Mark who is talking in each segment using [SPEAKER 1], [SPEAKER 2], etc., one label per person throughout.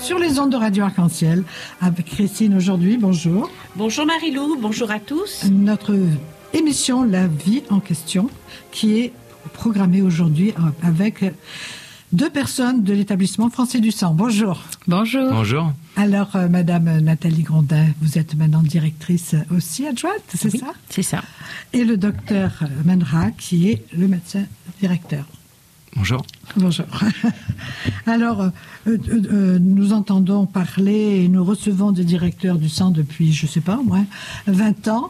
[SPEAKER 1] sur les ondes de Radio Arc-en-Ciel avec Christine aujourd'hui. Bonjour.
[SPEAKER 2] Bonjour Marie-Lou, bonjour à tous.
[SPEAKER 1] Notre émission La vie en question qui est programmée aujourd'hui avec deux personnes de l'établissement français du sang. Bonjour.
[SPEAKER 3] Bonjour. Bonjour.
[SPEAKER 1] Alors, Madame Nathalie Grondin, vous êtes maintenant directrice aussi adjointe, c'est ça?
[SPEAKER 3] C'est ça.
[SPEAKER 1] Et le docteur Menra, qui est le médecin directeur.
[SPEAKER 3] Bonjour.
[SPEAKER 1] Bonjour. Alors, nous entendons parler et nous recevons des directeurs du sang depuis, je ne sais pas, au moins 20 ans.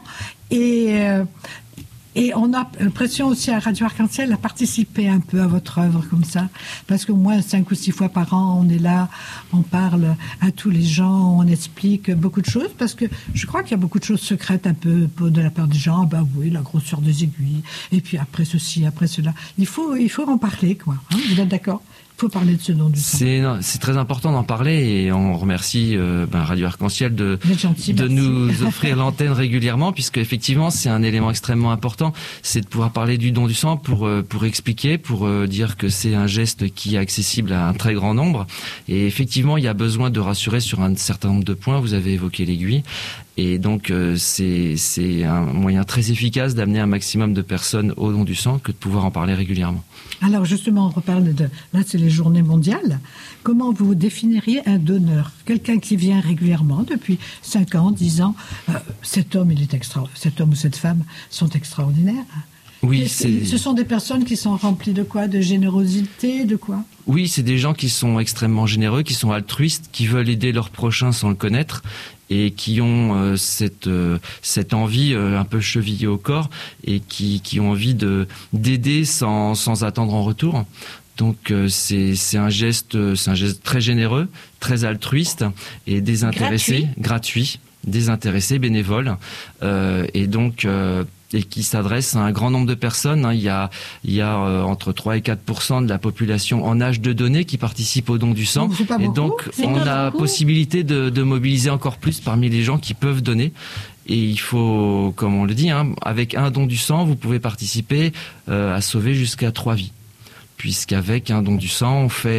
[SPEAKER 1] Et on a l'impression aussi à Radio Arc-en-Ciel à participer un peu à votre œuvre comme ça. Parce qu'au moins 5 ou 6 fois par an, on est là, on parle à tous les gens, on explique beaucoup de choses. Parce que je crois qu'il y a beaucoup de choses secrètes un peu de la part des gens. Ben oui, la grosseur des aiguilles. Et puis après ceci, après cela. Il faut en parler, quoi. Hein, vous êtes d'accord ? Il faut parler de ce don du sang.
[SPEAKER 3] C'est très important d'en parler et on remercie Radio Arc-en-Ciel de nous offrir l'antenne régulièrement, puisque effectivement c'est un élément extrêmement important, c'est de pouvoir parler du don du sang pour expliquer, pour dire que c'est un geste qui est accessible à un très grand nombre. Et effectivement, il y a besoin de rassurer sur un certain nombre de points. Vous avez évoqué l'aiguille. Et donc, c'est un moyen très efficace d'amener un maximum de personnes au don du sang que de pouvoir en parler régulièrement.
[SPEAKER 1] Alors justement, on reparle là, c'est les journées mondiales. Comment vous définiriez un donneur ? Quelqu'un qui vient régulièrement depuis 5 ans, 10 ans. Cet homme ou cette femme sont extraordinaires.
[SPEAKER 3] Oui,
[SPEAKER 1] ce sont des personnes qui sont remplies de quoi ? De générosité, de quoi ?
[SPEAKER 3] Oui, c'est des gens qui sont extrêmement généreux, qui sont altruistes, qui veulent aider leur prochain sans le connaître et qui ont cette envie un peu chevillée au corps et qui ont envie d'aider sans attendre en retour. Donc c'est un geste très généreux, très altruiste et désintéressé, gratuit, désintéressé, bénévole, et donc et qui s'adresse à un grand nombre de personnes. Il y a entre 3 et 4% de la population en âge de donner qui participe au don du sang. Et donc, on a possibilité de mobiliser encore plus parmi les gens qui peuvent donner. Et il faut, comme on le dit, avec un don du sang, vous pouvez participer à sauver jusqu'à 3 vies. Puisqu'avec un don du sang, on fait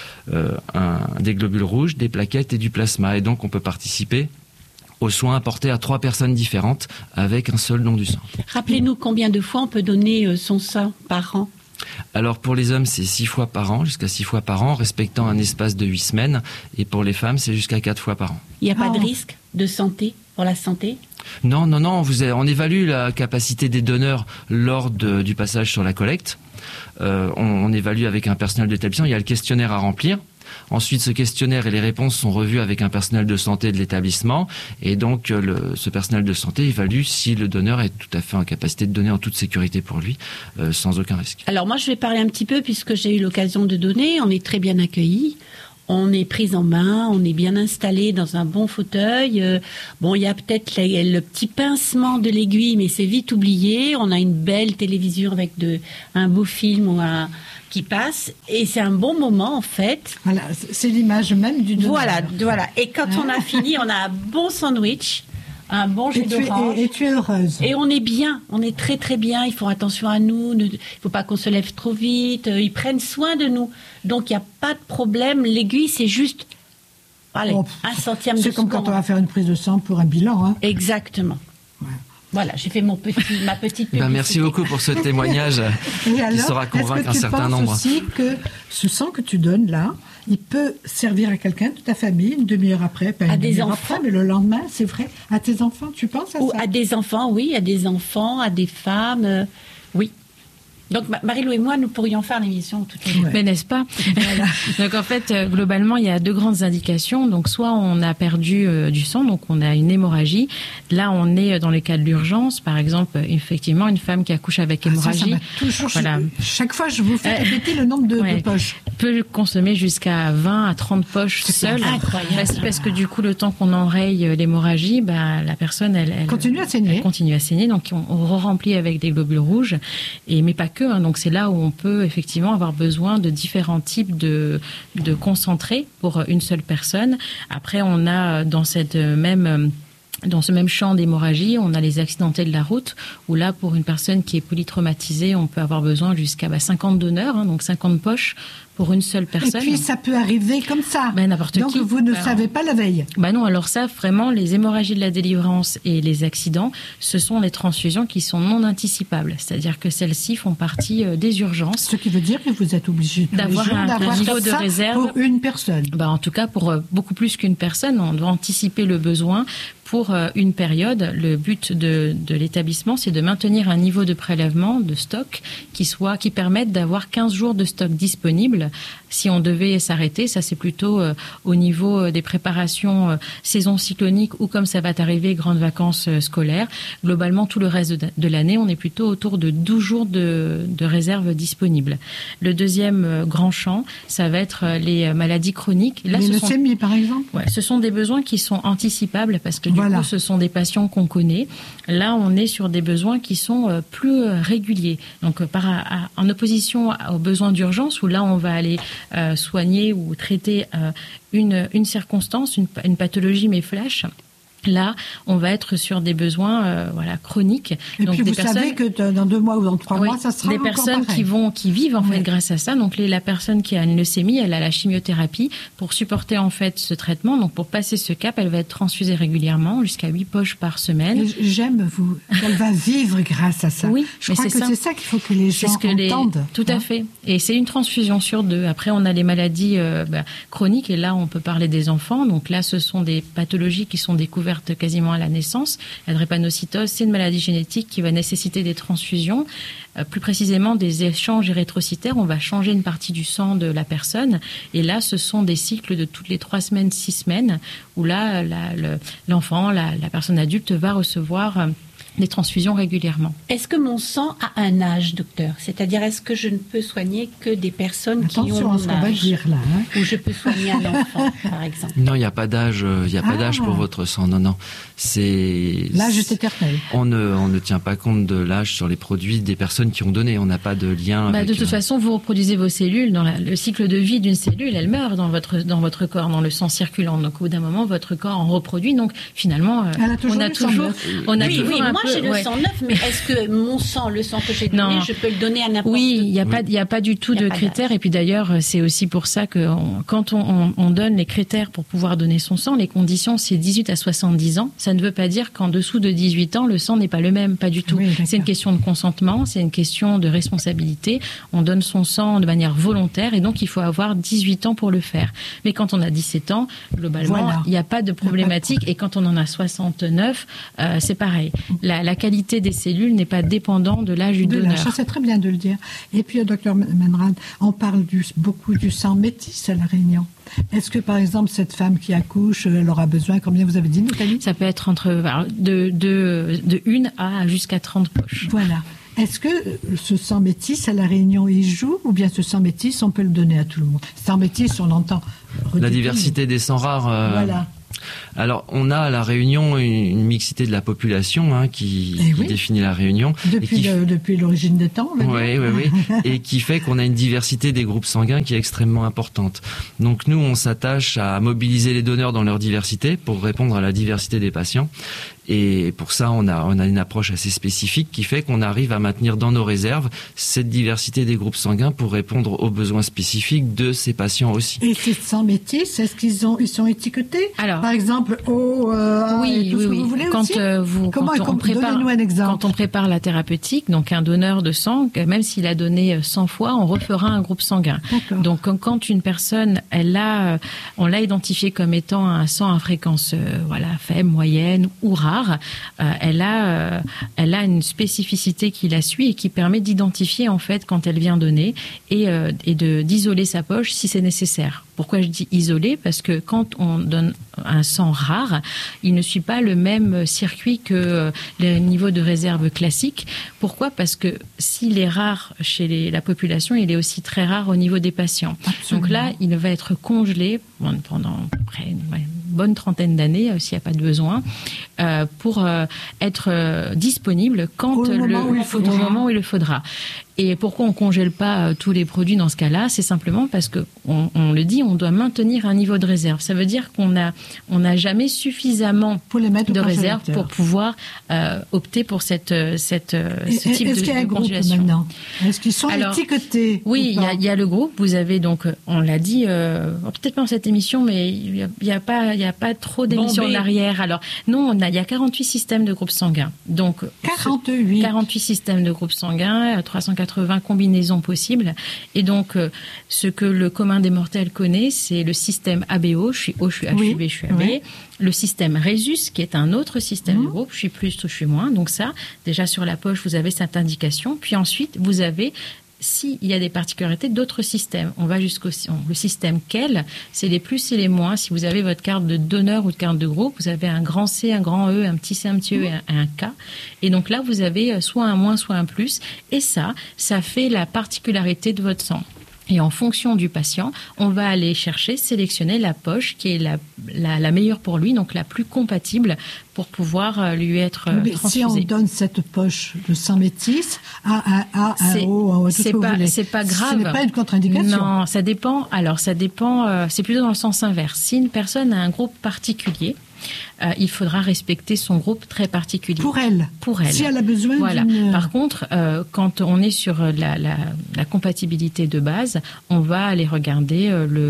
[SPEAKER 3] des globules rouges, des plaquettes et du plasma. Et donc, on peut participer aux soins apportés à 3 personnes différentes avec un seul don du sang.
[SPEAKER 2] Rappelez-nous combien de fois on peut donner son sang par an ?
[SPEAKER 3] Alors pour les hommes, c'est 6 fois par an, jusqu'à 6 fois par an, respectant un espace de 8 semaines. Et pour les femmes, c'est jusqu'à 4 fois par an.
[SPEAKER 2] Il n'y a pas de risque de santé pour la santé ?
[SPEAKER 3] Non, on évalue la capacité des donneurs lors du passage sur la collecte. On évalue avec un personnel de l'établissement, il y a le questionnaire à remplir. Ensuite, ce questionnaire et les réponses sont revus avec un personnel de santé de l'établissement. Et donc, ce personnel de santé évalue si le donneur est tout à fait en capacité de donner en toute sécurité pour lui, sans aucun risque.
[SPEAKER 2] Alors moi, je vais parler un petit peu, puisque j'ai eu l'occasion de donner. On est très bien accueillis. On est pris en main, on est bien installé dans un bon fauteuil. Il y a peut-être le petit pincement de l'aiguille, mais c'est vite oublié. On a une belle télévision avec un beau film qui passe, et c'est un bon moment en fait.
[SPEAKER 1] Voilà, c'est l'image même du donneur.
[SPEAKER 2] Voilà. Et quand on a fini, on a un bon sandwich, un bon jus d'orange.
[SPEAKER 1] Et tu es heureuse.
[SPEAKER 2] Et on est bien, on est très très bien. Ils font attention à nous, il ne faut pas qu'on se lève trop vite. Ils prennent soin de nous. Donc il n'y a pas de problème. L'aiguille, c'est juste un centième de seconde.
[SPEAKER 1] C'est comme quand on va faire une prise de sang pour un bilan. Hein.
[SPEAKER 2] Exactement. Ouais. Voilà, j'ai fait ma petite publicité.
[SPEAKER 3] Merci beaucoup pour ce témoignage qui saura convaincre un certain nombre.
[SPEAKER 1] Est-ce que tu penses aussi que ce sang que tu donnes là, il peut servir à quelqu'un de ta famille, une demi-heure après, pas une demi-heure après, mais le lendemain, c'est vrai, à tes enfants, tu penses à ça ?
[SPEAKER 2] À des enfants, oui, à des enfants, à des femmes, oui. Donc Marie-Lou et moi, nous pourrions faire l'émission tout à l'heure.
[SPEAKER 4] Mais n'est-ce pas ? Voilà. Donc en fait, globalement, il y a 2 grandes indications. Donc soit on a perdu du sang, donc on a une hémorragie. Là, on est dans les cas de l'urgence. Par exemple, effectivement, une femme qui accouche avec hémorragie.
[SPEAKER 1] Chaque fois, je vous fais répéter le nombre de poches.
[SPEAKER 4] Peut consommer jusqu'à 20 à 30 poches seule.
[SPEAKER 2] Incroyable.
[SPEAKER 4] Parce que du coup, le temps qu'on enraye l'hémorragie, la personne, elle
[SPEAKER 1] continue à saigner.
[SPEAKER 4] Elle continue à saigner. Donc on re-remplit avec des globules rouges. Mais pas que. Donc c'est là où on peut effectivement avoir besoin de différents types de concentrés pour une seule personne. Après, on a dans ce même champ d'hémorragie, on a les accidentés de la route, où là, pour une personne qui est polytraumatisée, on peut avoir besoin jusqu'à 50 donneurs, donc 50 poches pour une seule personne.
[SPEAKER 1] Et puis ça peut arriver comme ça.
[SPEAKER 4] N'importe
[SPEAKER 1] Donc
[SPEAKER 4] qui.
[SPEAKER 1] vous ne savez pas la veille.
[SPEAKER 4] Non, alors ça, vraiment, les hémorragies de la délivrance et les accidents, ce sont les transfusions qui sont non anticipables. C'est-à-dire que celles-ci font partie des urgences.
[SPEAKER 1] Ce qui veut dire que vous êtes obligé d'avoir un niveau de réserve pour une personne.
[SPEAKER 4] En tout cas, pour beaucoup plus qu'une personne, on doit anticiper le besoin pour une période. Le but de l'établissement, c'est de maintenir un niveau de prélèvement, de stock, qui permette d'avoir 15 jours de stock disponible. Si on devait s'arrêter, ça c'est plutôt au niveau des préparations saison cyclonique ou comme ça va arriver, grandes vacances scolaires. Globalement, tout le reste de l'année, on est plutôt autour de 12 jours de réserve disponibles. Le deuxième grand champ, ça va être les maladies chroniques.
[SPEAKER 1] Là, les leucémies, par exemple.
[SPEAKER 4] Ouais, ce sont des besoins qui sont anticipables parce que du coup, ce sont des patients qu'on connaît. Là, on est sur des besoins qui sont plus réguliers. Donc, en opposition aux besoins d'urgence, où là, on va aller soigner ou traiter une circonstance, une pathologie, mais flash. Là, on va être sur des besoins chroniques.
[SPEAKER 1] Et donc, puis vous savez que dans 2 mois ou dans 3 mois, ça sera
[SPEAKER 4] des personnes qui vivent en fait grâce à ça. Donc la personne qui a une leucémie, elle a la chimiothérapie pour supporter en fait ce traitement. Donc pour passer ce cap, elle va être transfusée régulièrement jusqu'à 8 poches par semaine.
[SPEAKER 1] J'aime qu'elle va vivre grâce à ça.
[SPEAKER 4] Oui,
[SPEAKER 1] je crois que c'est ça qu'il faut que les gens entendent.
[SPEAKER 4] Tout à fait. Et c'est une transfusion sur 2. Après, on a les maladies chroniques et là, on peut parler des enfants. Donc là, ce sont des pathologies qui sont découvertes quasiment à la naissance. La drépanocytose, c'est une maladie génétique qui va nécessiter des transfusions, plus précisément des échanges érythrocytaires. On va changer une partie du sang de la personne. Et là, ce sont des cycles de toutes les 3 semaines, 6 semaines, où là, l'enfant, la personne adulte va recevoir des transfusions régulièrement.
[SPEAKER 2] Est-ce que mon sang a un âge, docteur ? C'est-à-dire, est-ce que je ne peux soigner que des personnes qui ont mon âge ? Ou je peux soigner un enfant, par exemple ?
[SPEAKER 3] Non, il n'y a pas d'âge. Il n'y a pas d'âge pour votre sang. Non.
[SPEAKER 1] L'âge est éternel.
[SPEAKER 3] On ne tient pas compte de l'âge sur les produits des personnes qui ont donné. On n'a pas de lien. Avec
[SPEAKER 4] de toute façon, vous reproduisez vos cellules. Dans le cycle de vie d'une cellule, elle meurt dans votre corps, dans le sang circulant. Donc, au bout d'un moment, votre corps en reproduit. Donc, finalement, on a toujours
[SPEAKER 2] moi, j'ai le sang neuf, mais est-ce que mon sang, le sang que j'ai donné, je peux le donner à n'importe qui ?
[SPEAKER 4] Oui, il n'y a pas du tout de critères. Et puis d'ailleurs, c'est aussi pour ça que quand on donne les critères pour pouvoir donner son sang, les conditions, c'est 18 à 70 ans. Ça ne veut pas dire qu'en dessous de 18 ans, le sang n'est pas le même. Pas du tout. Oui, c'est une question de consentement, c'est une question de responsabilité. On donne son sang de manière volontaire et donc il faut avoir 18 ans pour le faire. Mais quand on a 17 ans, globalement, il n'y a pas de problématique. Et quand on en a 69, c'est pareil. La qualité des cellules n'est pas dépendante de l'âge du donneur.
[SPEAKER 1] Ça, c'est très bien de le dire. Et puis, docteur Menrad, on parle beaucoup du sang métis à La Réunion. Est-ce que, par exemple, cette femme qui accouche, elle aura besoin, combien vous avez dit, Nathalie ?
[SPEAKER 4] Ça peut être de 1 à jusqu'à 30 poches.
[SPEAKER 1] Voilà. Est-ce que ce sang métis à La Réunion, il joue, ou bien ce sang métis, on peut le donner à tout le monde ? Sang métis, on entend...
[SPEAKER 3] La diversité des sangs rares... Voilà. Alors, on a à La Réunion une mixité de la population qui définit La Réunion.
[SPEAKER 1] Depuis l'origine des temps, on va dire.
[SPEAKER 3] Oui. Et qui fait qu'on a une diversité des groupes sanguins qui est extrêmement importante. Donc nous, on s'attache à mobiliser les donneurs dans leur diversité pour répondre à la diversité des patients. Et pour ça, on a une approche assez spécifique qui fait qu'on arrive à maintenir dans nos réserves cette diversité des groupes sanguins pour répondre aux besoins spécifiques de ces patients aussi.
[SPEAKER 1] Et ces sangs métis, est-ce qu'ils sont étiquetés ? Alors, par exemple,
[SPEAKER 4] oui. Vous voulez aussi
[SPEAKER 1] donnez-nous un exemple.
[SPEAKER 4] Quand on prépare la thérapeutique, donc un donneur de sang, même s'il a donné 100 fois, on refera un groupe sanguin. D'accord. Donc quand une personne, on l'a identifié comme étant un sang à fréquence faible, moyenne ou rare, elle a une spécificité qui la suit et qui permet d'identifier en fait quand elle vient donner et d'isoler sa poche si c'est nécessaire. Pourquoi je dis isoler ? Parce que quand on donne un sang rare, il ne suit pas le même circuit que les niveaux de réserve classiques. Pourquoi ? Parce que s'il est rare chez la population, il est aussi très rare au niveau des patients. Absolument. Donc là, il va être congelé pendant à peu près une bonne trentaine d'années, s'il n'y a pas de besoin, pour être disponible au moment où il le faudra. Et pourquoi on congèle pas tous les produits dans ce cas-là? C'est simplement parce que on le dit, on doit maintenir un niveau de réserve. Ça veut dire qu'on n'a jamais suffisamment
[SPEAKER 1] pour les mettre
[SPEAKER 4] de réserve pour pouvoir opter pour ce type de congélation.
[SPEAKER 1] Est-ce qu'il y a un groupe maintenant? Est-ce qu'ils sont étiquetés?
[SPEAKER 4] Oui, il y a le groupe. Vous avez donc, on l'a dit, peut-être pas dans cette émission, mais il y a pas trop d'émissions en arrière. Alors non, il y a 48 systèmes de groupes sanguins. Donc 48 systèmes de groupes sanguins, 380 combinaisons possibles. Et donc, ce que le commun des mortels connaît, c'est le système ABO, je suis O, je suis H, je suis B, je suis AB. Oui. Le système Rhésus, qui est un autre système de groupe, je suis plus ou je suis moins. Donc ça, déjà sur la poche, vous avez cette indication. Puis ensuite, vous avez, s'il y a des particularités, d'autres systèmes. On va jusqu'au le système quel, c'est les plus et les moins. Si vous avez votre carte de donneur ou de carte de groupe, vous avez un grand C, un grand E, un petit C, un petit E et un K. Et donc là, vous avez soit un moins, soit un plus. Et ça fait la particularité de votre sang. Et en fonction du patient, on va aller sélectionner la poche qui est la meilleure pour lui, donc la plus compatible pour pouvoir lui être transfusée.
[SPEAKER 1] Si on donne cette poche de sang métis à un O,
[SPEAKER 4] c'est pas grave.
[SPEAKER 1] Ce n'est pas une contre-indication.
[SPEAKER 4] Non, ça dépend. Alors, ça dépend. C'est plutôt dans le sens inverse. Si une personne a un groupe particulier, il faudra respecter son groupe très particulier.
[SPEAKER 1] Pour elle. Si elle a besoin d'une...
[SPEAKER 4] Par contre, quand on est sur la compatibilité de base, on va aller regarder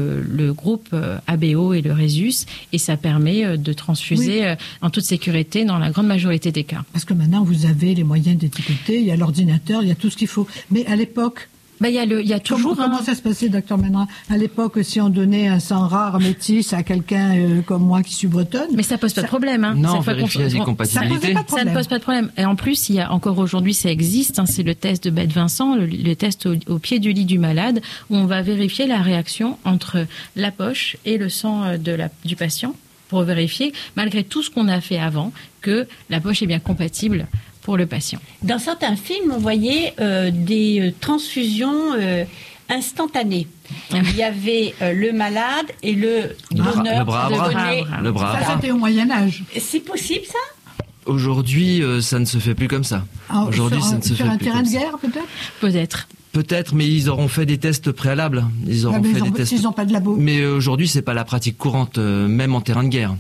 [SPEAKER 4] le groupe ABO et le Rhésus, et ça permet de transfuser en toute sécurité dans la grande majorité des cas.
[SPEAKER 1] Parce que maintenant, vous avez les moyens d'étiqueter, il y a l'ordinateur, il y a tout ce qu'il faut. Mais à l'époque...
[SPEAKER 4] Il y a toujours.
[SPEAKER 1] Comment ça se passait, docteur Ménard? À l'époque, si on donnait un sang rare métis à quelqu'un comme moi qui suis bretonne.
[SPEAKER 4] Mais ça pose pas de problème, hein.
[SPEAKER 3] Non, vérifier les compatibilités.
[SPEAKER 4] Ça ne pose pas de problème. Et en plus, il y a encore aujourd'hui, ça existe, hein, c'est le test de Bette-Vincent, le test au pied du lit du malade, où on va vérifier la réaction entre la poche et le sang du patient, pour vérifier, malgré tout ce qu'on a fait avant, que la poche est bien compatible pour le patient.
[SPEAKER 2] Dans certains films, on voyait des transfusions instantanées. Il y avait le malade et le donneur.
[SPEAKER 3] Le bras à bras.
[SPEAKER 1] Ça, c'était au Moyen-Âge.
[SPEAKER 2] C'est possible, ça?
[SPEAKER 3] Aujourd'hui, ça ne se fait plus comme ça. Aujourd'hui, ça ne se fait plus comme ça. Sur un
[SPEAKER 1] terrain de guerre, peut-être?
[SPEAKER 3] Peut-être, mais ils auront fait des tests préalables. Ils n'ont
[SPEAKER 1] pas de labo.
[SPEAKER 3] Mais aujourd'hui, c'est pas la pratique courante, même en terrain de guerre.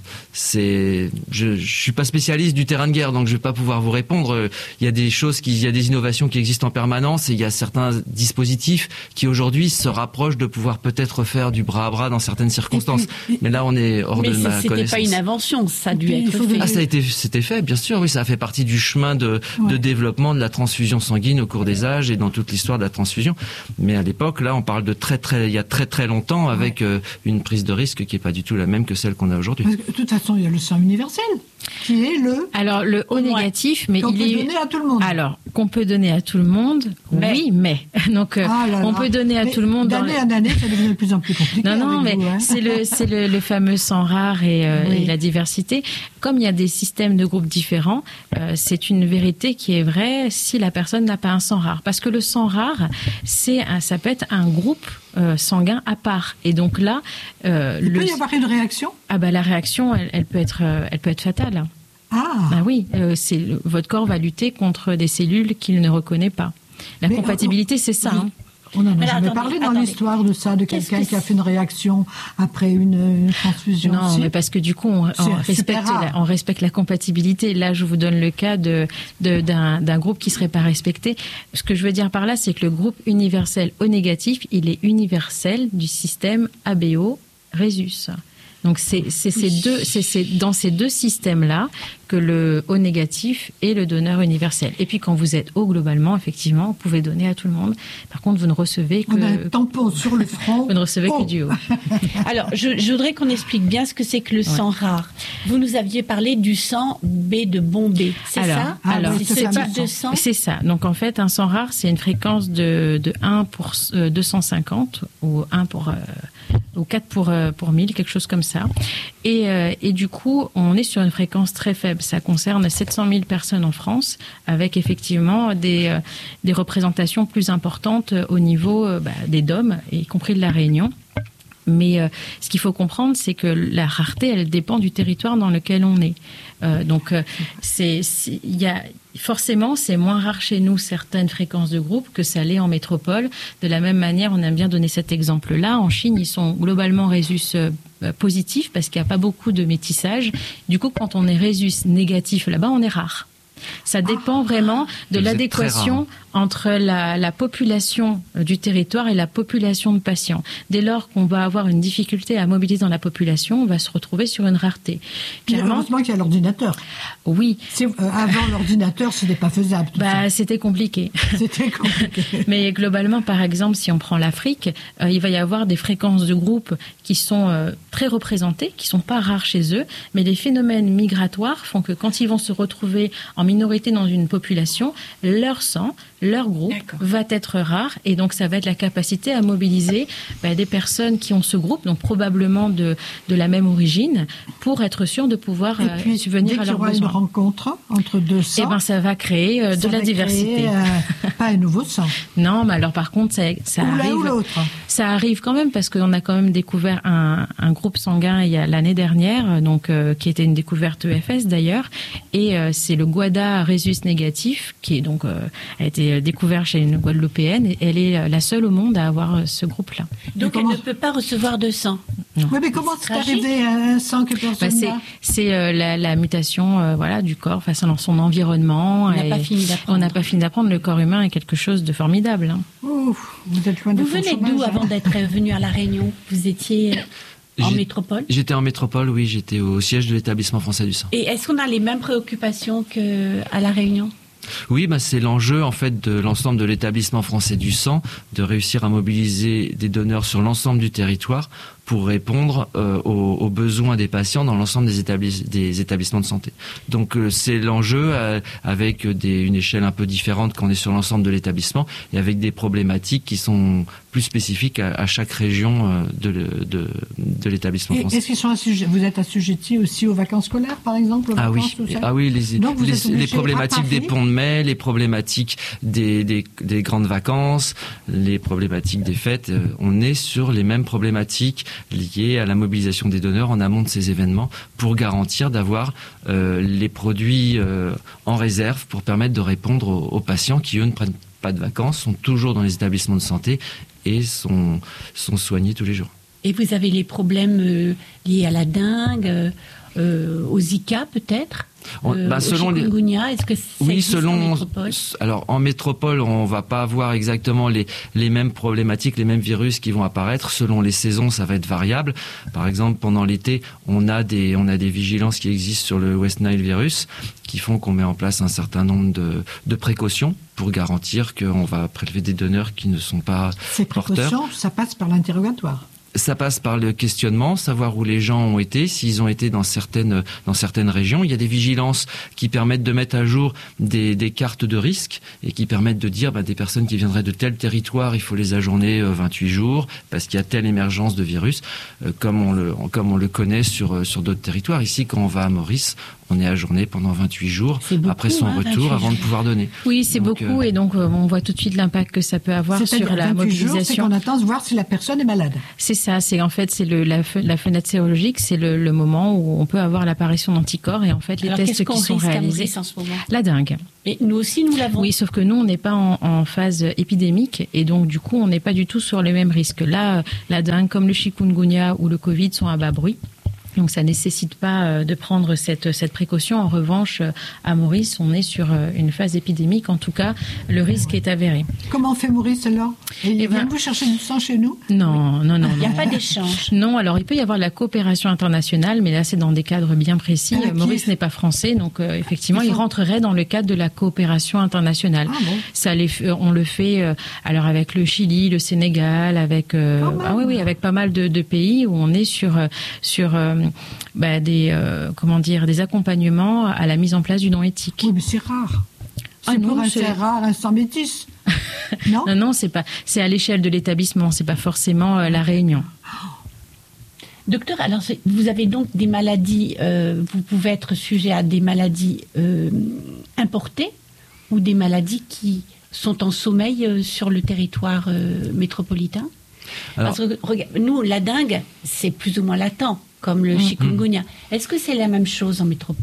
[SPEAKER 3] Je suis pas spécialiste du terrain de guerre, donc je vais pas pouvoir vous répondre. Il y a il y a des innovations qui existent en permanence, et il y a certains dispositifs qui aujourd'hui se rapprochent de pouvoir peut-être faire du bras à bras dans certaines circonstances. Mais là, on est hors de ma connaissance.
[SPEAKER 2] Mais c'était pas une invention, ça a dû être fait.
[SPEAKER 3] C'était fait, bien sûr. Oui, ça a fait partie du chemin de développement de la transfusion sanguine au cours des âges et dans toute l'histoire de la transfusion. Mais à l'époque, là, on parle de il y a très longtemps, avec une prise de risque qui est pas du tout la même que celle qu'on a aujourd'hui.
[SPEAKER 1] Parce que, de toute façon, il y a le sang universel, qui est
[SPEAKER 4] le O négatif, mais
[SPEAKER 1] qu'on peut donner à tout le monde.
[SPEAKER 4] Alors, qu'on peut donner à tout le monde, mais. Donc, on peut donner à tout le monde.
[SPEAKER 1] D'année en année, ça devient de plus en plus compliqué.
[SPEAKER 4] Non, mais c'est le fameux sang rare et la diversité. Comme il y a des systèmes de groupes différents, c'est une vérité qui est vraie si la personne n'a pas un sang rare. Parce que le sang rare, ça peut être un groupe sanguin à part. Et donc là,
[SPEAKER 1] il peut y avoir une réaction.
[SPEAKER 4] La réaction, elle peut être fatale. Oui, votre corps va lutter contre des cellules qu'il ne reconnaît pas. La compatibilité, c'est ça. Hein.
[SPEAKER 1] On en a jamais parlé dans l'histoire de ça, de quelqu'un qui a fait une réaction après une transfusion.
[SPEAKER 4] Non, mais parce que du coup, on respecte la compatibilité. Là, je vous donne le cas d'un groupe qui serait pas respecté. Ce que je veux dire par là, c'est que le groupe universel O négatif, il est universel du système ABO Rhésus. Donc c'est dans ces deux systèmes-là que le O négatif est le donneur universel. Et puis quand vous êtes O globalement, effectivement, vous pouvez donner à tout le monde. Par contre, vous ne recevez que...
[SPEAKER 1] On a un tampon sur le front.
[SPEAKER 4] Vous ne recevez que du O.
[SPEAKER 2] Alors, je voudrais qu'on explique bien ce que c'est que le sang rare. Vous nous aviez parlé du sang B de Bombay, c'est ça?
[SPEAKER 4] Alors,
[SPEAKER 2] c'est ce type de sang?
[SPEAKER 4] C'est ça. Donc en fait, un sang rare, c'est une fréquence de 1 pour 250 ou 1 pour... ou 4 pour 1000, quelque chose comme ça. Et du coup, on est sur une fréquence très faible. Ça concerne 700 000 personnes en France, avec effectivement des représentations plus importantes au niveau des DOM, y compris de la Réunion. Mais ce qu'il faut comprendre, c'est que la rareté, elle dépend du territoire dans lequel on est. Forcément, c'est moins rare chez nous certaines fréquences de groupe que ça l'est en métropole. De la même manière, on aime bien donner cet exemple-là. En Chine, ils sont globalement résus positifs parce qu'il n'y a pas beaucoup de métissage. Du coup, quand on est résus négatif là-bas, on est rare. Ça dépend vraiment de l'adéquation entre la population du territoire et la population de patients. Dès lors qu'on va avoir une difficulté à mobiliser dans la population, on va se retrouver sur une rareté.
[SPEAKER 1] Heureusement qu'il y a l'ordinateur.
[SPEAKER 4] Oui.
[SPEAKER 1] Avant l'ordinateur, ce n'était pas faisable.
[SPEAKER 4] C'était compliqué.
[SPEAKER 1] C'était compliqué.
[SPEAKER 4] Mais globalement, par exemple, si on prend l'Afrique, il va y avoir des fréquences de groupe qui sont très représentées, qui ne sont pas rares chez eux, mais les phénomènes migratoires font que quand ils vont se retrouver en minorité dans une population, leur sang, leur groupe va être rare, et donc ça va être la capacité à mobiliser des personnes qui ont ce groupe, donc probablement de la même origine, pour être sûr de pouvoir subvenir à leurs besoins.
[SPEAKER 1] Une rencontre entre deux sangs,
[SPEAKER 4] ça va créer de la diversité.
[SPEAKER 1] Pas un nouveau sang.
[SPEAKER 4] Non, mais alors par contre, ça arrive.
[SPEAKER 1] Ou l'autre.
[SPEAKER 4] Ça arrive quand même parce qu'on a quand même découvert un groupe sanguin il y a l'année dernière, donc qui était une découverte EFS d'ailleurs, et c'est le Guada rhésus négatif qui est donc a été découvert chez une Guadeloupéenne, et elle est la seule au monde à avoir ce groupe-là.
[SPEAKER 2] Donc elle ne peut pas recevoir de sang.
[SPEAKER 1] Non. Oui, mais comment c'est arrivé à un sang que personne n'a ?
[SPEAKER 4] C'est la mutation du corps face à son environnement.
[SPEAKER 2] On n'a pas fini d'apprendre.
[SPEAKER 4] On n'a pas fini d'apprendre. Le corps humain est quelque chose de formidable.
[SPEAKER 1] Ouf, vous êtes loin de
[SPEAKER 2] Vous venez d'où avant d'être venu à La Réunion ? Vous étiez en métropole ?
[SPEAKER 3] J'étais en métropole, oui. J'étais au siège de l'établissement français du sang.
[SPEAKER 2] Et est-ce qu'on a les mêmes préoccupations qu'à La Réunion ?
[SPEAKER 3] Oui, c'est l'enjeu en fait de l'ensemble de l'établissement français du sang, de réussir à mobiliser des donneurs sur l'ensemble du territoire pour répondre aux besoins des patients dans l'ensemble des établissements de santé. Donc c'est l'enjeu avec une échelle un peu différente quand on est sur l'ensemble de l'établissement et avec des problématiques qui sont plus spécifiques à chaque région de l'établissement français.
[SPEAKER 1] Est-ce qu'ils sont vous êtes assujettis aussi aux vacances scolaires, par exemple,
[SPEAKER 3] les problématiques des ponts de mai, les problématiques des grandes vacances, les problématiques des fêtes. On est sur les mêmes problématiques liées à la mobilisation des donneurs en amont de ces événements pour garantir d'avoir les produits en réserve pour permettre de répondre aux patients qui, eux, ne prennent pas de vacances, sont toujours dans les établissements de santé et sont soignés tous les jours.
[SPEAKER 2] Et vous avez les problèmes liés à la dengue, au Zika peut-être ?
[SPEAKER 3] Selon
[SPEAKER 2] chikungunya, est-ce que ça existe en métropole ?
[SPEAKER 3] Alors en métropole, on va pas avoir exactement les mêmes problématiques, les mêmes virus qui vont apparaître. Selon les saisons, ça va être variable. Par exemple, pendant l'été, on a des vigilances qui existent sur le West Nile virus, qui font qu'on met en place un certain nombre de précautions pour garantir qu'on va prélever des donneurs qui ne sont pas
[SPEAKER 1] Ces
[SPEAKER 3] porteurs.
[SPEAKER 1] précautions, ça passe par l'interrogatoire.
[SPEAKER 3] Ça passe par le questionnement, savoir où les gens ont été, s'ils ont été dans certaines régions. Il y a des vigilances qui permettent de mettre à jour des cartes de risque et qui permettent de dire des personnes qui viendraient de tel territoire, il faut les ajourner 28 jours parce qu'il y a telle émergence de virus, comme on le connaît sur d'autres territoires. Ici, quand on va à Maurice, on est ajourné pendant 28 jours après son retour avant de pouvoir donner.
[SPEAKER 4] Oui, c'est beaucoup et donc on voit tout de suite l'impact que ça peut avoir sur la mobilisation.
[SPEAKER 1] Jours, c'est qu'on attend de voir si la personne est malade.
[SPEAKER 4] C'est ça, c'est la fenêtre sérologique, c'est le moment où on peut avoir l'apparition d'anticorps et en fait les tests qui sont réalisés.
[SPEAKER 2] En ce moment ?
[SPEAKER 4] La dengue.
[SPEAKER 2] Et nous aussi, nous l'avons.
[SPEAKER 4] Oui, sauf que nous, on n'est pas en phase épidémique et donc du coup, on n'est pas du tout sur les mêmes risques. Là, la dengue, comme le chikungunya ou le Covid, sont à bas bruit. Donc ça nécessite pas de prendre cette précaution. En revanche, à Maurice, on est sur une phase épidémique. En tout cas, le risque est avéré.
[SPEAKER 1] Comment on fait Maurice alors ? Vous chercher du sang chez nous ?
[SPEAKER 4] Non.
[SPEAKER 2] Il n'y a pas d'échange.
[SPEAKER 4] Non, alors il peut y avoir de la coopération internationale, mais là c'est dans des cadres bien précis. Maurice n'est pas français, donc effectivement, il rentrerait dans le cadre de la coopération internationale.
[SPEAKER 1] Ah bon ?
[SPEAKER 4] On le fait alors avec le Chili, le Sénégal, avec avec pas mal de pays où on est sur des accompagnements à la mise en place du don éthique.
[SPEAKER 1] Oui, mais c'est rare. C'est rare, un sang métis. Non,
[SPEAKER 4] non, c'est à l'échelle de l'établissement, c'est pas forcément la Réunion.
[SPEAKER 2] Docteur, alors vous avez donc des maladies, vous pouvez être sujet à des maladies importées ou des maladies qui sont en sommeil sur le territoire métropolitain ?
[SPEAKER 3] Alors,
[SPEAKER 2] Parce que, regarde, nous, la dengue, c'est plus ou moins latent, comme le chikungunya. Est-ce que c'est la même chose en métropole ?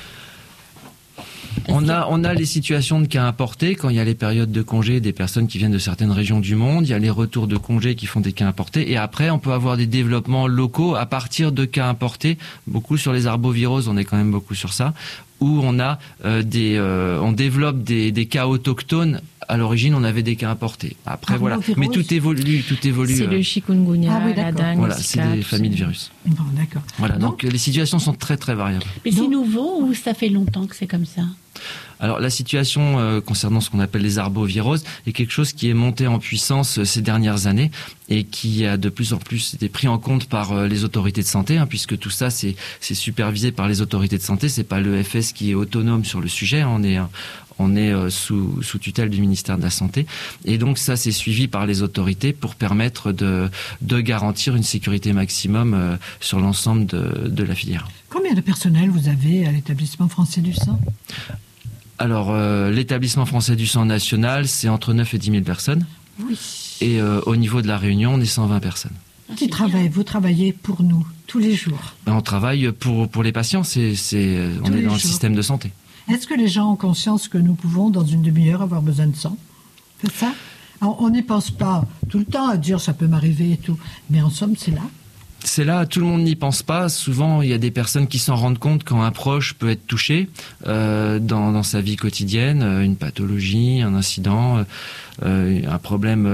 [SPEAKER 3] on a les situations de cas importés quand il y a les périodes de congés des personnes qui viennent de certaines régions du monde, il y a les retours de congés qui font des cas importés, et après on peut avoir des développements locaux à partir de cas importés, beaucoup sur les arboviroses, on est quand même beaucoup sur ça, où on a on développe des cas autochtones. À l'origine, on avait des cas importés. Après, voilà. Mais tout évolue.
[SPEAKER 4] C'est le chikungunya, la dengue.
[SPEAKER 3] Voilà, c'est des familles de virus.
[SPEAKER 1] Bon, d'accord.
[SPEAKER 3] Voilà, donc les situations sont très très variables.
[SPEAKER 2] Mais c'est nouveau ou ça fait longtemps que c'est comme ça ?
[SPEAKER 3] Alors la situation concernant ce qu'on appelle les arboviroses est quelque chose qui est monté en puissance ces dernières années et qui a de plus en plus été pris en compte par les autorités de santé, puisque tout ça c'est supervisé par les autorités de santé. C'est pas l'EFS qui est autonome sur le sujet. On est sous tutelle du ministère de la Santé. Et donc ça, c'est suivi par les autorités pour permettre de garantir une sécurité maximum sur l'ensemble de la filière.
[SPEAKER 1] Combien de personnel vous avez à l'établissement français du sang ?
[SPEAKER 3] Alors, l'établissement français du sang national, c'est entre 9 et 10 000 personnes.
[SPEAKER 1] Oui.
[SPEAKER 3] Et au niveau de la Réunion, on est 120 personnes.
[SPEAKER 1] Vous travaillez pour nous, tous les jours ?
[SPEAKER 3] On travaille pour les patients, on est dans le système de santé.
[SPEAKER 1] Est-ce que les gens ont conscience que nous pouvons, dans une demi-heure, avoir besoin de sang ? C'est ça ? Alors, on n'y pense pas tout le temps à dire ça peut m'arriver et tout. Mais en somme, c'est là.
[SPEAKER 3] C'est là, tout le monde n'y pense pas. Souvent, il y a des personnes qui s'en rendent compte quand un proche peut être touché dans sa vie quotidienne, une pathologie, un incident, un problème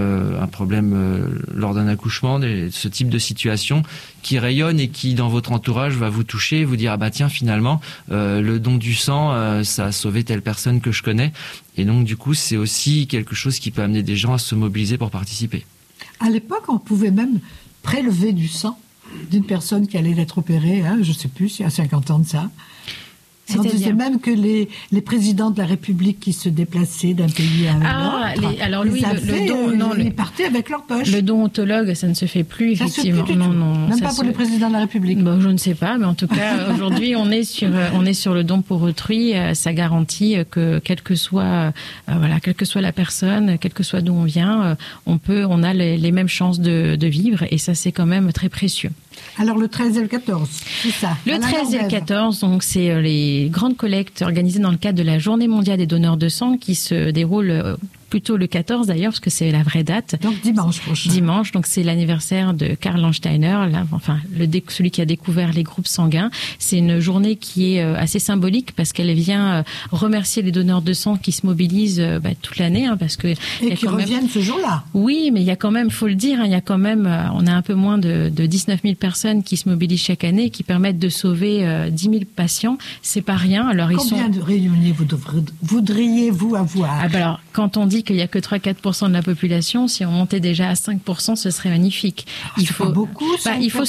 [SPEAKER 3] lors d'un accouchement, ce type de situation qui rayonne et qui, dans votre entourage, va vous toucher et vous dire « Ah bah tiens, finalement, le don du sang, ça a sauvé telle personne que je connais. » Et donc, du coup, c'est aussi quelque chose qui peut amener des gens à se mobiliser pour participer.
[SPEAKER 1] À l'époque, on pouvait même prélever du sang d'une personne qui allait être opérée, je ne sais plus, il y a 50 ans de ça. On disait même que les présidents de la République qui se déplaçaient d'un pays à un autre,
[SPEAKER 4] alors lui,
[SPEAKER 1] ils partaient avec leur poche.
[SPEAKER 4] Le don autologue, ça ne se fait plus, effectivement.
[SPEAKER 1] Ça se fait plus du tout. Même pas pour les présidents de la République.
[SPEAKER 4] Bon, je ne sais pas, mais en tout cas, aujourd'hui, on est sur le don pour autrui. Ça garantit que quelle que soit la personne, quel que soit d'où on vient, on a les mêmes chances de vivre, et ça, c'est quand même très précieux.
[SPEAKER 1] Alors le 13 et le 14, c'est ça.
[SPEAKER 4] Le 13 et le 14, donc c'est les grandes collectes organisées dans le cadre de la Journée mondiale des donneurs de sang qui se déroule plutôt le 14 d'ailleurs, parce que c'est la vraie date.
[SPEAKER 1] Donc dimanche prochain.
[SPEAKER 4] Dimanche, donc c'est l'anniversaire de Karl Landsteiner, celui qui a découvert les groupes sanguins. C'est une journée qui est assez symbolique parce qu'elle vient remercier les donneurs de sang qui se mobilisent toute l'année, parce que
[SPEAKER 1] et qui reviennent ce jour-là.
[SPEAKER 4] Oui, mais il y a quand même, faut le dire, il y a quand même, on a un peu moins de 19 000 personnes qui se mobilisent chaque année, qui permettent de sauver 10 000 patients. C'est pas rien. Alors
[SPEAKER 1] combien de réunions voudriez-vous avoir ?
[SPEAKER 4] Alors, quand on dit qu'il n'y a que 3-4% de la population, si on montait déjà à 5%, ce serait magnifique.
[SPEAKER 1] Il faut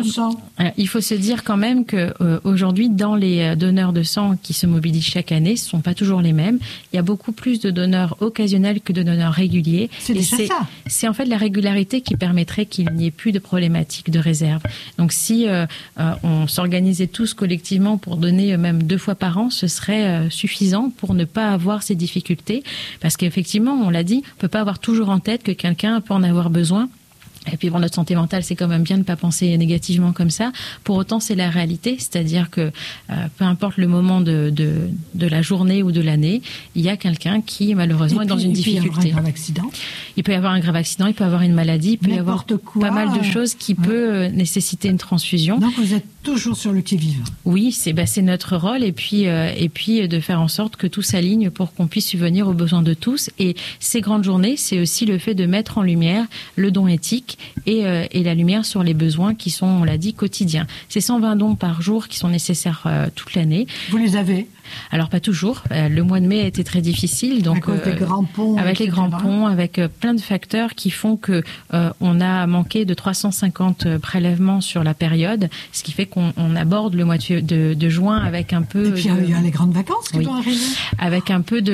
[SPEAKER 4] se dire quand même que aujourd'hui, dans les donneurs de sang qui se mobilisent chaque année, ce ne sont pas toujours les mêmes. Il y a beaucoup plus de donneurs occasionnels que de donneurs réguliers. C'est en fait la régularité qui permettrait qu'il n'y ait plus de problématiques de réserve. Donc si on s'organisait tous collectivement pour donner même 2 fois par an, ce serait suffisant pour ne pas avoir ces difficultés. Parce qu'effectivement, on l'a dit, on ne peut pas avoir toujours en tête que quelqu'un peut en avoir besoin. Et puis pour notre santé mentale, c'est quand même bien de ne pas penser négativement comme ça. Pour autant, c'est la réalité, c'est-à-dire que peu importe le moment de la journée ou de l'année, il y a quelqu'un qui malheureusement est dans une difficulté.
[SPEAKER 1] Il peut y avoir un grave accident.
[SPEAKER 4] Il peut y avoir un grave accident, il peut y avoir une maladie, il peut y avoir pas mal de choses qui peut nécessiter une transfusion.
[SPEAKER 1] Donc vous êtes toujours sur le qui-vive.
[SPEAKER 4] Oui, c'est notre rôle, et puis de faire en sorte que tout s'aligne pour qu'on puisse subvenir aux besoins de tous. Et ces grandes journées, c'est aussi le fait de mettre en lumière le don éthique et la lumière sur les besoins qui sont, on l'a dit, quotidiens. C'est 120 dons par jour qui sont nécessaires toute l'année.
[SPEAKER 1] Vous les avez ?
[SPEAKER 4] Alors pas toujours. Le mois de mai a été très difficile, donc
[SPEAKER 1] avec les grands ponts,
[SPEAKER 4] avec les grands ponts, avec plein de facteurs qui font que on a manqué de 350 prélèvements sur la période, ce qui fait qu'on aborde le mois de juin avec un peu.
[SPEAKER 1] Et puis il y a les grandes vacances qui vont arriver.
[SPEAKER 4] Avec un peu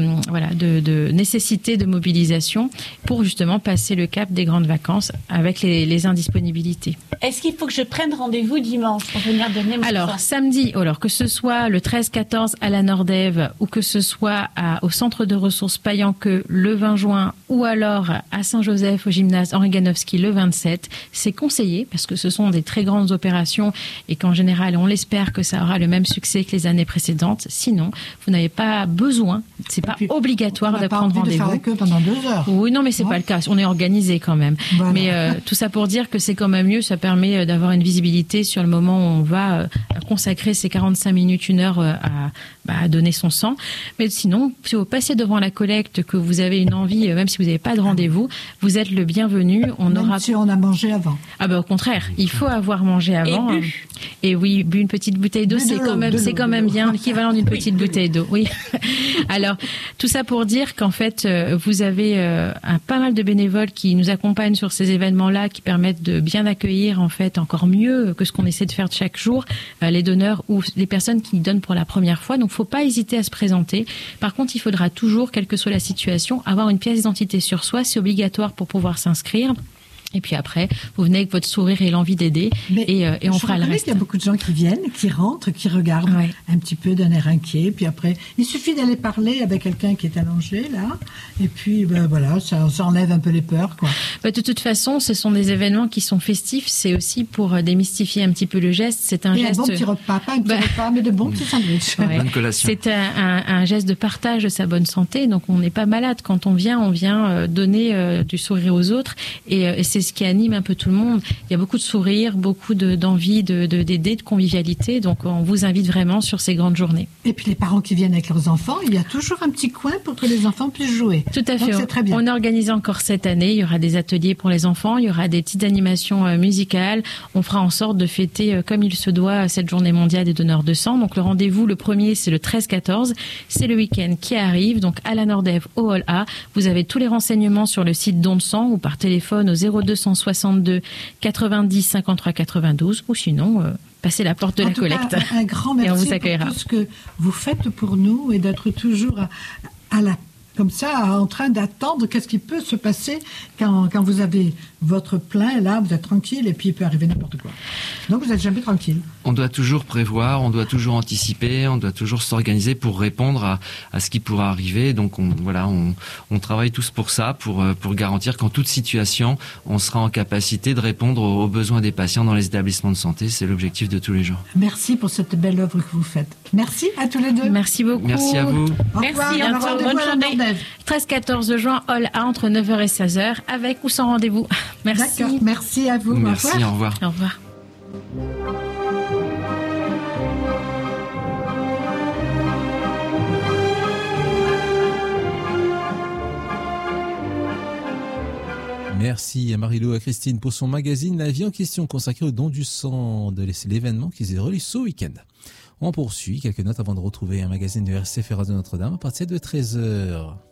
[SPEAKER 4] de nécessité de mobilisation pour justement passer le cap des grandes vacances avec les indisponibilités.
[SPEAKER 2] Est-ce qu'il faut que je prenne rendez-vous dimanche pour venir donner mon sang ?
[SPEAKER 4] Alors samedi, que ce soit le 13-14 à la Nordève ou que ce soit au centre de ressources Payanqueux le 20 juin ou alors à Saint-Joseph au gymnase Henri Ganowski le 27. C'est conseillé parce que ce sont des très grandes opérations et qu'en général, on l'espère que ça aura le même succès que les années précédentes. Sinon, vous n'avez pas besoin, c'est pas obligatoire de prendre rendez-vous.
[SPEAKER 1] On n'a pas envie de faire la queue pendant 2 heures.
[SPEAKER 4] Oui, non, mais c'est pas le cas. On est organisé quand même.
[SPEAKER 1] Voilà.
[SPEAKER 4] Mais tout ça pour dire que c'est quand même mieux. Ça permet d'avoir une visibilité sur le moment où on va consacrer ces 45 minutes, 1 heure à donner son sang. Mais sinon, si vous passez devant la collecte, que vous avez une envie, même si vous n'avez pas de rendez-vous, vous êtes le bienvenu.
[SPEAKER 1] Même si on a mangé avant.
[SPEAKER 4] Ah ben au contraire, il faut avoir mangé avant.
[SPEAKER 2] Et bu.
[SPEAKER 4] Et oui, bu une petite bouteille d'eau, c'est quand même bien l'équivalent d'une petite bouteille d'eau. Oui. Alors tout ça pour dire qu'en fait, vous avez pas mal de bénévoles qui nous accompagnent sur ces événements-là, qui permettent de bien accueillir en fait encore mieux que ce qu'on essaie de faire chaque jour les donneurs ou les personnes qui donnent pour la première fois. Donc faut pas hésiter à se présenter. Par contre, il faudra toujours, quelle que soit la situation, avoir une pièce d'identité sur soi. C'est obligatoire pour pouvoir s'inscrire. Et puis après, vous venez avec votre sourire et l'envie d'aider et on fera le reste.
[SPEAKER 1] Il y a beaucoup de gens qui viennent, qui rentrent, qui regardent un petit peu d'un air inquiet. Puis après, il suffit d'aller parler avec quelqu'un qui est allongé là. Et puis voilà, ça enlève un peu les peurs, quoi.
[SPEAKER 4] De toute façon, ce sont des événements qui sont festifs. C'est aussi pour démystifier un petit peu le geste. C'est un geste.
[SPEAKER 1] Un bon petit repas, pas un petit repas, mais de bons petits sandwichs.
[SPEAKER 3] Bonne collation.
[SPEAKER 4] C'est un geste de partage de sa bonne santé. Donc on n'est pas malade quand on vient donner du sourire aux autres. Et c'est ce qui anime un peu tout le monde. Il y a beaucoup de sourires, beaucoup d'envie d'aider, de convivialité. Donc, on vous invite vraiment sur ces grandes journées.
[SPEAKER 1] Et puis, les parents qui viennent avec leurs enfants, il y a toujours un petit coin pour que les enfants puissent jouer.
[SPEAKER 4] Tout à fait.
[SPEAKER 1] Donc, c'est très bien.
[SPEAKER 4] On organise encore cette année. Il y aura des ateliers pour les enfants. Il y aura des petites animations musicales. On fera en sorte de fêter, comme il se doit, cette journée mondiale des donneurs de sang. Donc, le rendez-vous, le premier, c'est le 13-14. C'est le week-end qui arrive. Donc, à la Nordève, au Hall A. Vous avez tous les renseignements sur le site Don de sang ou par téléphone au 0262 90 53 92 ou sinon passez la porte de la collecte.
[SPEAKER 1] Un grand merci
[SPEAKER 4] et on vous accueillera.
[SPEAKER 1] pour tout ce que vous faites pour nous et d'être toujours comme ça, en train d'attendre qu'est-ce qui peut se passer quand vous avez votre plein, là, vous êtes tranquille et puis il peut arriver n'importe quoi. Donc vous n'êtes jamais tranquille.
[SPEAKER 3] On doit toujours prévoir, on doit toujours anticiper, on doit toujours s'organiser pour répondre à ce qui pourra arriver. Donc on travaille tous pour ça, pour garantir qu'en toute situation, on sera en capacité de répondre aux besoins des patients dans les établissements de santé. C'est l'objectif de tous les jours.
[SPEAKER 1] Merci pour cette belle œuvre que vous faites. Merci à tous les deux.
[SPEAKER 4] Merci beaucoup.
[SPEAKER 3] Merci à vous.
[SPEAKER 2] Merci, bonne journée.
[SPEAKER 4] 13-14 juin, Hall A, entre 9h et 16h, avec ou sans rendez-vous. Merci.
[SPEAKER 1] D'accord. Merci à vous.
[SPEAKER 3] Merci, au revoir.
[SPEAKER 4] Au revoir.
[SPEAKER 5] Merci à Marie-Lou et à Christine pour son magazine La vie en question consacré au don du sang de l'événement qui se déroule ce week-end. On poursuit quelques notes avant de retrouver un magazine de RCF Radio Notre-Dame à partir de 13h.